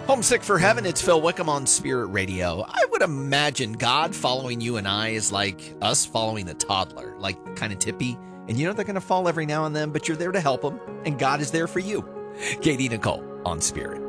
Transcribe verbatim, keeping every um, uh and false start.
Homesick for Heaven, it's Phil Wickham on Spirit Radio. I would imagine God following you and I is like us following a toddler, like kind of tippy. And you know they're going to fall every now and then, but you're there to help them, and God is there for you. Katie Nicole on Spirit.